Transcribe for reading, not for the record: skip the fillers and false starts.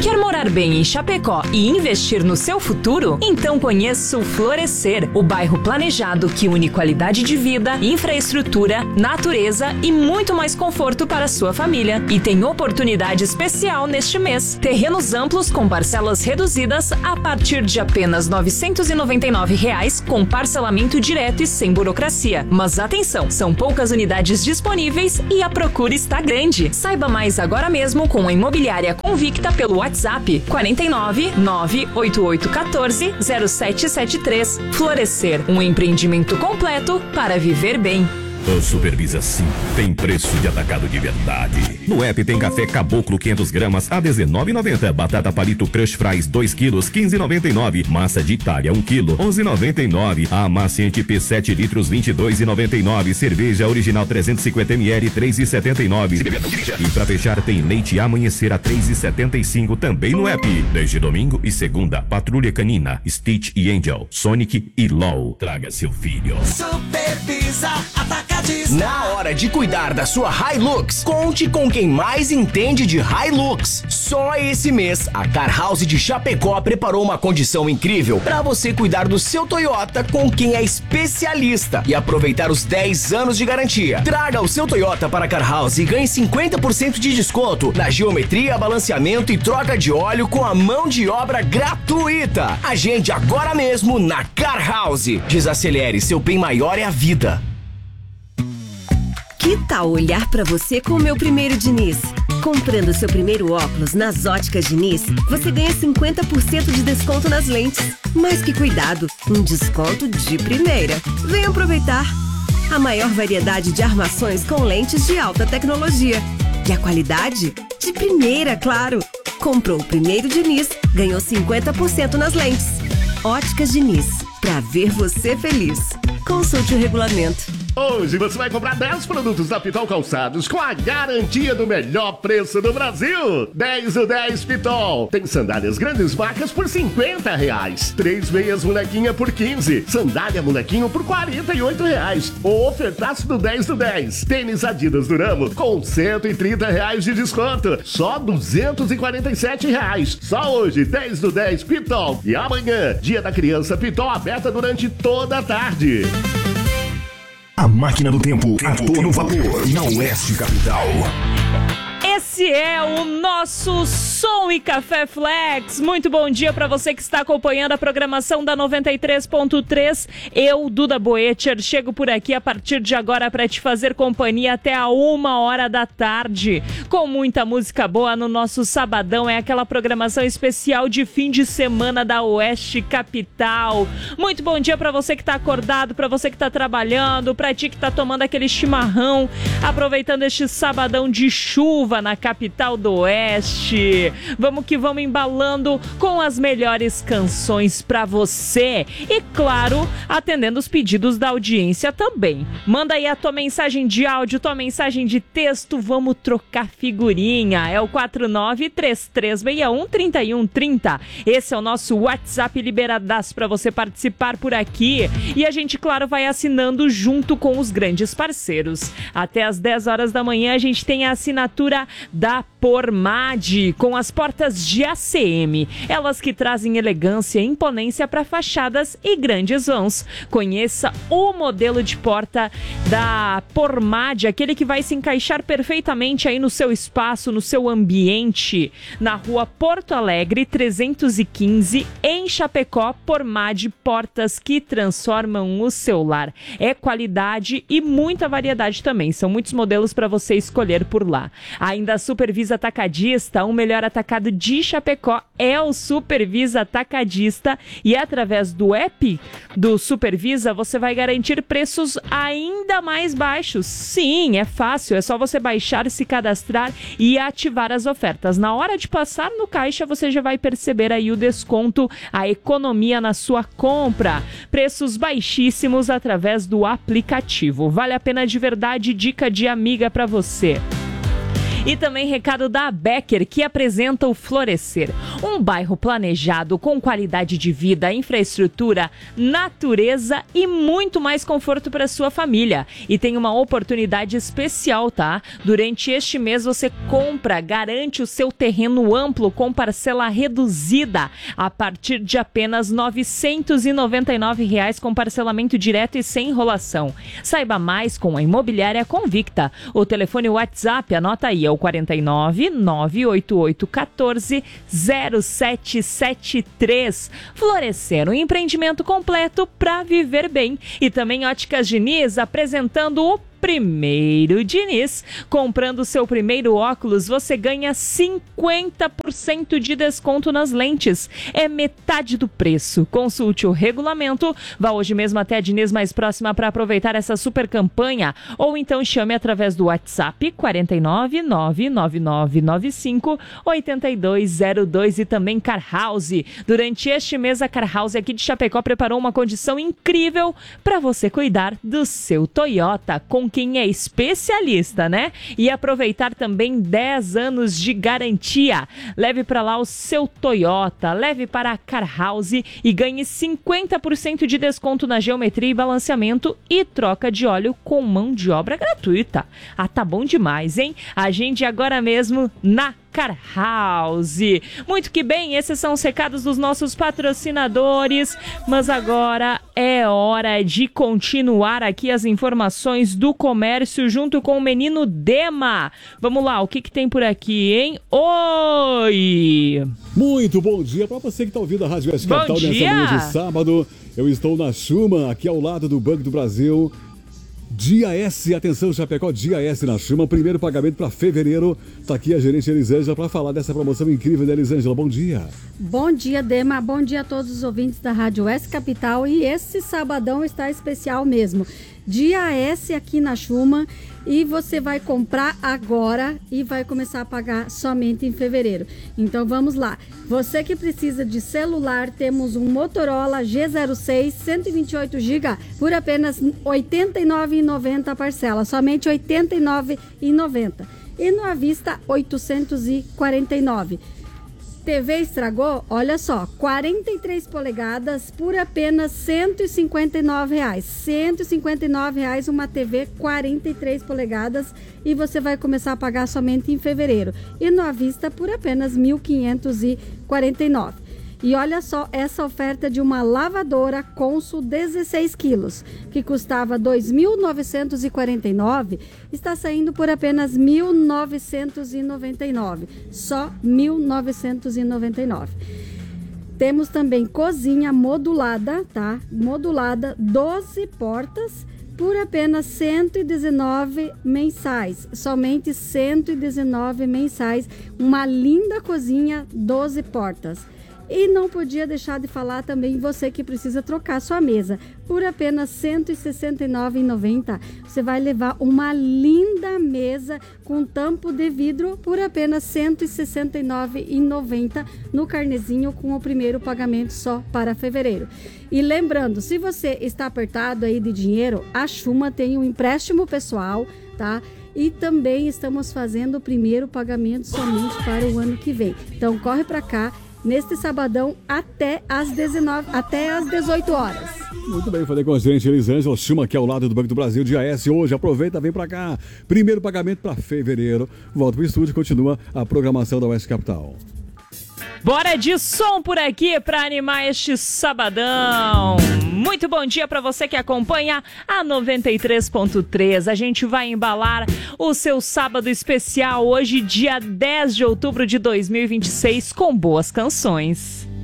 Quer morar bem em Chapecó e investir no seu futuro? Então conheça o Florescer, o bairro planejado que une qualidade de vida, infraestrutura, natureza e muito mais conforto para a sua família. E tem oportunidade especial neste mês. Terrenos amplos com parcelas reduzidas a partir de apenas R$ 999 com parcelamento direto e sem burocracia. Mas atenção, são poucas unidades disponíveis e a procura está grande. Saiba mais agora mesmo com a Imobiliária Convicta pelo WhatsApp 49 98814 0773. Florescer, um empreendimento completo para viver bem. O Supervisa Sim tem preço de atacado de verdade. No app tem café Caboclo 500 gramas a R$19,90. Batata palito Crush Fries 2 quilos, R$15,99. Massa de Itália 1 quilo, R$11,99. Amaciante P 7 litros, R$22,99. Cerveja original 350 ml, R$3,79. E pra fechar tem leite Amanhecer a R$3,75 também no app. Desde domingo e segunda, Patrulha Canina, Stitch e Angel, Sonic e LOL. Traga seu filho. Supervisa Atacadista. Na hora de cuidar da sua Hilux, conte com quem mais entende de Hilux. Só esse mês, a Car House de Chapecó preparou uma condição incrível para você cuidar do seu Toyota com quem é especialista e aproveitar os 10 anos de garantia. Traga o seu Toyota para a Car House e ganhe 50% de desconto na geometria, balanceamento e troca de óleo com a mão de obra gratuita. Agende agora mesmo na Car House. Desacelere, seu bem maior é a vida. Que tal olhar pra você com o meu primeiro Diniz? Comprando seu primeiro óculos nas Óticas Diniz, você ganha 50% de desconto nas lentes. Mas que cuidado, um desconto de primeira. Venha aproveitar. A maior variedade de armações com lentes de alta tecnologia. E a qualidade? De primeira, claro. Comprou o primeiro Diniz, ganhou 50% nas lentes. Óticas Diniz, pra ver você feliz. Consulte o regulamento. Hoje você vai comprar 10 produtos da Pitol Calçados com a garantia do melhor preço do Brasil. 10 do 10 Pitol. Tem sandálias grandes marcas por R$50. 3 meias molequinha por 15. Sandália molequinho por R$48. O ofertaço do 10 do 10. Tênis Adidas Duramo com R$130 de desconto. Só R$247. Só hoje, 10 do 10 Pitol. E amanhã, Dia da Criança Pitol aberta durante toda a tarde. A máquina do tempo a todo vapor na Oeste Capital. Esse é o nosso Som e Café Flex. Muito bom dia para você que está acompanhando a programação da 93.3. Eu, Duda Boetcher, chego por aqui a partir de agora para te fazer companhia até a 1h da tarde. Com muita música boa no nosso sabadão. É aquela programação especial de fim de semana da Oeste Capital. Muito bom dia para você que está acordado, para você que está trabalhando, para ti que está tomando aquele chimarrão, aproveitando este sabadão de chuva na capital do Oeste. Vamos que vamos embalando com as melhores canções pra você. E claro, atendendo os pedidos da audiência também. Manda aí a tua mensagem de áudio, tua mensagem de texto, vamos trocar figurinha. É o 4933613130. Esse é o nosso WhatsApp liberadaço pra você participar por aqui. E a gente, claro, vai assinando junto com os grandes parceiros. Até às 10 horas da manhã a gente tem a assinatura da Pormad, com as portas de ACM. Elas que trazem elegância e imponência para fachadas e grandes vãos. Conheça o modelo de porta da Pormad, aquele que vai se encaixar perfeitamente aí no seu espaço, no seu ambiente. Na rua Porto Alegre, 315, em Chapecó. Pormad, portas que transformam o seu lar. É qualidade e muita variedade também. São muitos modelos para você escolher por lá. Ainda a Supervisa Atacadista, o melhor atacado de Chapecó é o Supervisa Atacadista, e através do app do Supervisa você vai garantir preços ainda mais baixos. Sim, é fácil, é só você baixar, se cadastrar e ativar as ofertas. Na hora de passar no caixa você já vai perceber aí o desconto, a economia na sua compra. Preços baixíssimos através do aplicativo. Vale a pena de verdade, dica de amiga para você. E também recado da Becker, que apresenta o Florescer, um bairro planejado com qualidade de vida, infraestrutura, natureza e muito mais conforto para sua família. E tem uma oportunidade especial, tá? Durante este mês você compra, garante o seu terreno amplo com parcela reduzida a partir de apenas R$ 999 com parcelamento direto e sem enrolação. Saiba mais com a Imobiliária Convicta. O telefone WhatsApp, anota aí, é o 49 988 14 0773. Florescer, um empreendimento completo para viver bem. E também Óticas Diniz apresentando o Primeiro Diniz. Comprando seu primeiro óculos, você ganha 50% de desconto nas lentes. É metade do preço. Consulte o regulamento. Vá hoje mesmo até a Diniz mais próxima para aproveitar essa super campanha. Ou então chame através do WhatsApp 49 99995 8202 e também Car House. Durante este mês, a Car House aqui de Chapecó preparou uma condição incrível para você cuidar do seu Toyota com quem é especialista, né? E aproveitar também 10 anos de garantia. Leve para lá o seu Toyota, leve para a Car House e ganhe 50% de desconto na geometria e balanceamento e troca de óleo com mão de obra gratuita. Ah, tá bom demais, hein? Agende agora mesmo na Car House. Muito que bem, esses são os recados dos nossos patrocinadores, mas agora é hora de continuar aqui as informações do comércio junto com o menino Dema. Vamos lá, o que tem por aqui, hein? Oi! Muito bom dia para você que está ouvindo a Rádio Oeste Capital nessa manhã de sábado. Eu estou na Chuma, aqui ao lado do Banco do Brasil. Dia S, atenção Chapecó, Dia S na Chuma, primeiro pagamento para fevereiro. Está aqui a gerente Elisângela para falar dessa promoção incrível da Elisângela. Bom dia. Bom dia, Dema. Bom dia a todos os ouvintes da Rádio Oeste Capital. E esse sabadão está especial mesmo. Dia S aqui na Chuma e você vai comprar agora e vai começar a pagar somente em fevereiro. Então vamos lá. Você que precisa de celular, temos um Motorola G06 128 GB por apenas R$ 89,90 a parcela, somente R$ 89,90. E no à vista R$ 849. TV estragou? Olha só, 43 polegadas por apenas R$ 159. R$ 159 uma TV 43 polegadas e você vai começar a pagar somente em fevereiro. E no à vista por apenas R$ 1.549. E olha só essa oferta de uma lavadora Consul 16 quilos, que custava R$ 2.949, está saindo por apenas R$ 1.999. Só R$ 1.999. Temos também cozinha modulada, tá? Modulada, 12 portas, por apenas 119 mensais. Somente 119 mensais. Uma linda cozinha, 12 portas. E não podia deixar de falar também você que precisa trocar sua mesa. Por apenas R$ 169,90, você vai levar uma linda mesa com tampo de vidro por apenas R$ 169,90 no carnezinho com o primeiro pagamento só para fevereiro. E lembrando, se você está apertado aí de dinheiro, a Chuma tem um empréstimo pessoal, tá? E também estamos fazendo o primeiro pagamento somente para o ano que vem. Então corre para cá. Neste sabadão até às 18 horas. Muito bem, falei com a gente Elisângela Chuma aqui ao lado do Banco do Brasil, Dia S hoje. Aproveita, vem pra cá. Primeiro pagamento para fevereiro. Volta pro estúdio e continua a programação da Oeste Capital. Bora de som por aqui para animar este sabadão. Muito bom dia para você que acompanha a 93.3. A gente vai embalar o seu sábado especial hoje, dia 10 de outubro de 2026, com boas canções.